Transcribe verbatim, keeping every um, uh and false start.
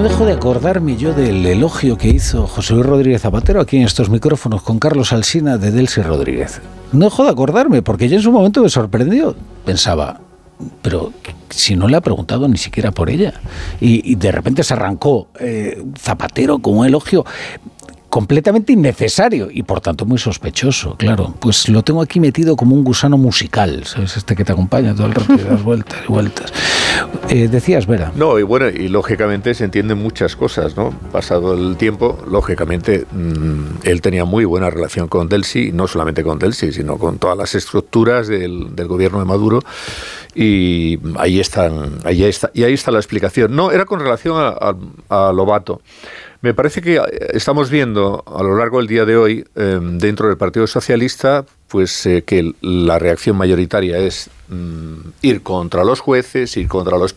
dejo de acordarme yo del elogio que hizo José Luis Rodríguez Zapatero aquí en estos micrófonos con Carlos Alsina de Delcy Rodríguez. No dejo de acordarme, porque yo en su momento me sorprendió. Pensaba, pero si no le ha preguntado ni siquiera por ella. Y, y de repente se arrancó eh, Zapatero con un elogio completamente innecesario y por tanto muy sospechoso, claro. Pues lo tengo aquí metido como un gusano musical, ¿sabes? Este que te acompaña todo el rato y das vueltas y vueltas. Eh, decías, Vera. No, y bueno, y lógicamente se entienden muchas cosas, ¿no? Pasado el tiempo, lógicamente, mmm, él tenía muy buena relación con Delcy, no solamente con Delcy, sino con todas las estructuras del, del gobierno de Maduro, y ahí están, ahí está, y ahí está la explicación. No, era con relación a, a, a Lobato. Me parece que estamos viendo a lo largo del día de hoy, eh, dentro del Partido Socialista, pues eh, que la reacción mayoritaria es mm, ir contra los jueces, ir contra los